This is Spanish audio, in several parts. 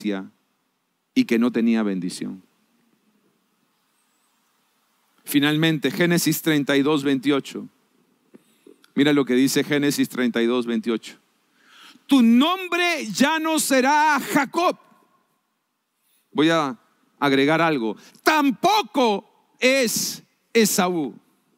y que no tenía bendición. Finalmente, Génesis 32, 28. Mira lo que dice Génesis 32, 28. Tu nombre ya no será Jacob. Voy a agregar algo. Tampoco es Esaú.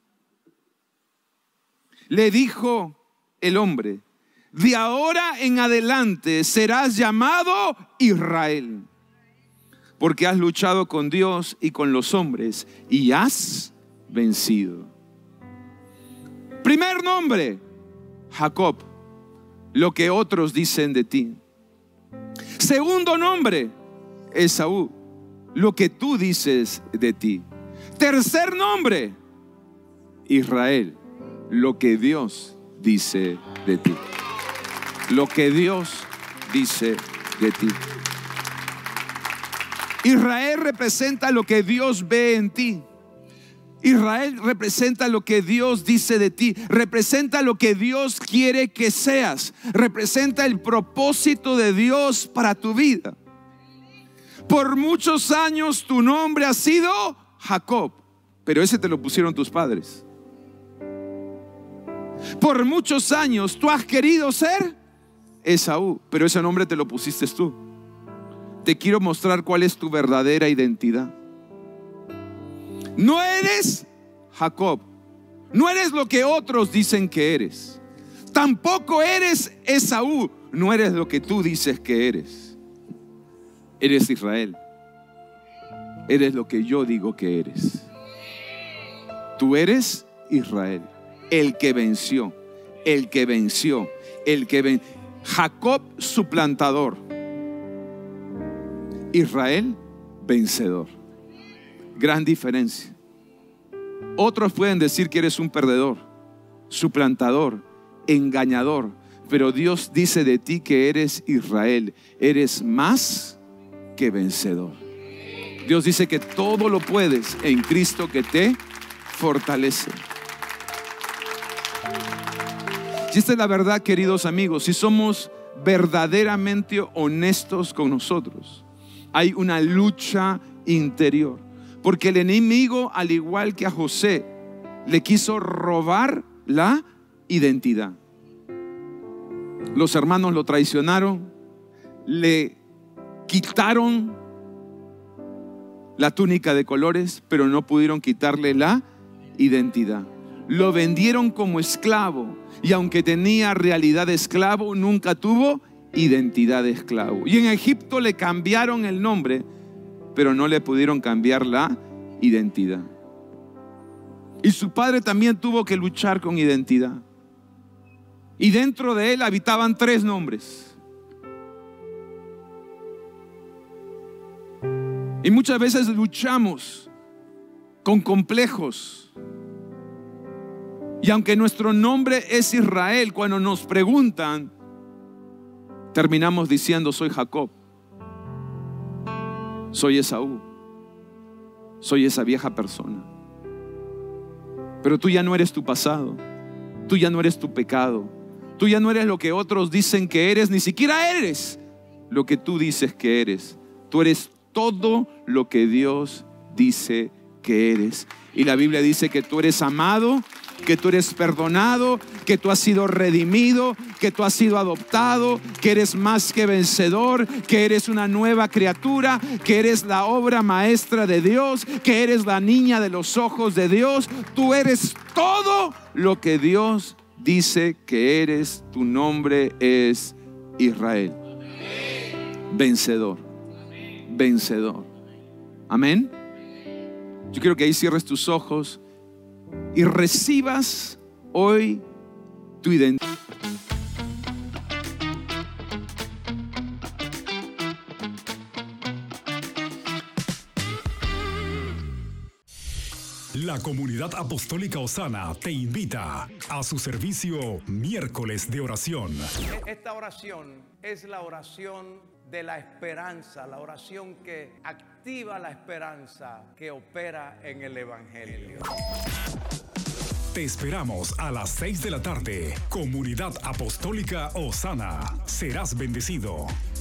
Le dijo el hombre: de ahora en adelante serás llamado Israel, porque has luchado con Dios y con los hombres y has vencido. Primer nombre, Jacob, lo que otros dicen de ti. Segundo nombre, Esaú, lo que tú dices de ti. Tercer nombre, Israel, lo que Dios dice de ti. Lo que Dios dice de ti. Israel representa lo que Dios ve en ti. Israel representa lo que Dios dice de ti. Representa lo que Dios quiere que seas. Representa el propósito de Dios para tu vida. Por muchos años tu nombre ha sido Jacob, pero ese te lo pusieron tus padres. Por muchos años tú has querido ser Esaú, pero ese nombre te lo pusiste tú. Te quiero mostrar cuál es tu verdadera identidad. No eres Jacob, no eres lo que otros dicen que eres. Tampoco eres Esaú, no eres lo que tú dices que eres. Eres Israel. Eres lo que yo digo que eres. Tú eres Israel, el que venció, el que venció, el que venció. Jacob, suplantador. Israel, vencedor. Gran diferencia. Otros pueden decir que eres un perdedor, suplantador, engañador, pero Dios dice de ti que eres Israel. Eres más que vencedor. Dios dice que todo lo puedes en Cristo que te fortalece. Y esta es la verdad, queridos amigos. Si somos verdaderamente honestos con nosotros, hay una lucha interior, porque el enemigo, al igual que a José, le quiso robar la identidad. Los hermanos lo traicionaron, le quitaron la túnica de colores, pero no pudieron quitarle la identidad. Lo vendieron como esclavo, y aunque tenía realidad de esclavo, nunca tuvo identidad de esclavo. Y en Egipto le cambiaron el nombre, pero no le pudieron cambiar la identidad. Y su padre también tuvo que luchar con identidad. Y dentro de él habitaban 3 nombres. Y muchas veces luchamos con complejos. Y aunque nuestro nombre es Israel, cuando nos preguntan, terminamos diciendo: soy Jacob, soy Esaú, soy esa vieja persona. Pero tú ya no eres tu pasado, tú ya no eres tu pecado, tú ya no eres lo que otros dicen que eres, ni siquiera eres lo que tú dices que eres. Tú eres todo lo que Dios dice que eres. Y la Biblia dice que tú eres amado, que tú eres perdonado, que tú has sido redimido, que tú has sido adoptado, que eres más que vencedor, que eres una nueva criatura, que eres la obra maestra de Dios, que eres la niña de los ojos de Dios. Tú eres todo lo que Dios dice que eres. Tu nombre es Israel. Vencedor. Vencedor. Amén. Yo quiero que ahí cierres tus ojos y recibas hoy tu identidad. La Comunidad Apostólica Osana te invita a su servicio Miércoles de Oración. Esta oración es la oración de la esperanza, la oración que activa la esperanza que opera en el Evangelio. Te esperamos a las 6 de la tarde. Comunidad Apostólica Osana. Serás bendecido.